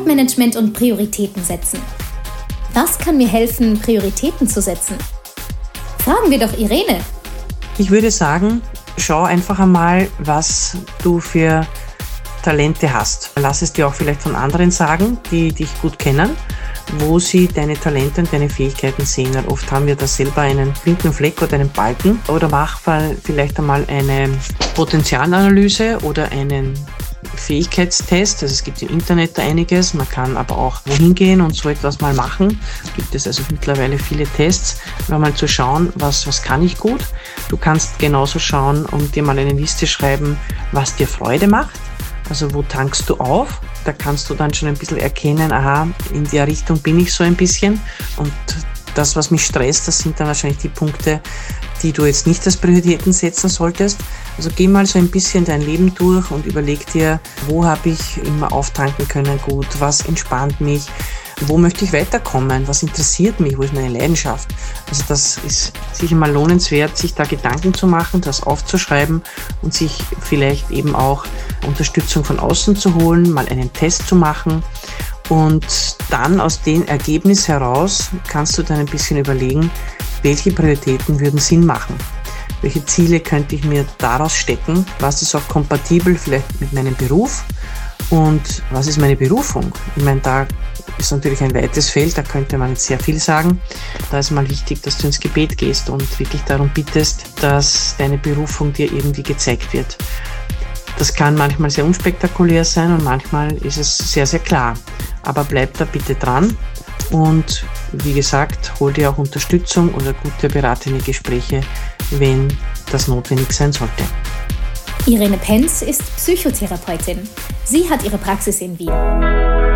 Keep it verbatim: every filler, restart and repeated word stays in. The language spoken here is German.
Zeitmanagement und Prioritäten setzen. Was kann mir helfen, Prioritäten zu setzen? Fragen wir doch Irene. Ich würde sagen, schau einfach einmal, was du für Talente hast. Lass es dir auch vielleicht von anderen sagen, die dich gut kennen, wo sie deine Talente und deine Fähigkeiten sehen. Weil oft haben wir da selber einen blinden Fleck oder einen Balken. Oder mach vielleicht einmal eine Potenzialanalyse oder einen Fähigkeitstest. Also es gibt im Internet einiges. Man kann aber auch wohin gehen und so etwas mal machen. Gibt es also mittlerweile viele Tests, um mal zu schauen, was, was kann ich gut. Du kannst genauso schauen und dir mal eine Liste schreiben, was dir Freude macht. Also wo tankst du auf? Da kannst du dann schon ein bisschen erkennen, aha, in der Richtung bin ich so ein bisschen. Und das, was mich stresst, das sind dann wahrscheinlich die Punkte, die du jetzt nicht als Prioritäten setzen solltest. Also geh mal so ein bisschen dein Leben durch und überleg dir, wo habe ich immer auftanken können gut, was entspannt mich, wo möchte ich weiterkommen, was interessiert mich, wo ist meine Leidenschaft. Also das ist sicher mal lohnenswert, sich da Gedanken zu machen, das aufzuschreiben und sich vielleicht eben auch Unterstützung von außen zu holen, mal einen Test zu machen. Und dann aus dem Ergebnis heraus kannst du dann ein bisschen überlegen, welche Prioritäten würden Sinn machen. Welche Ziele könnte ich mir daraus stecken? Was ist auch kompatibel vielleicht mit meinem Beruf? Und was ist meine Berufung? Ich meine, da ist natürlich ein weites Feld, da könnte man jetzt sehr viel sagen. Da ist mal wichtig, dass du ins Gebet gehst und wirklich darum bittest, dass deine Berufung dir irgendwie gezeigt wird. Das kann manchmal sehr unspektakulär sein und manchmal ist es sehr, sehr klar. Aber bleib da bitte dran und wie gesagt, hol dir auch Unterstützung oder gute beratende Gespräche, wenn das notwendig sein sollte. Irene Penz ist Psychotherapeutin. Sie hat ihre Praxis in Wien.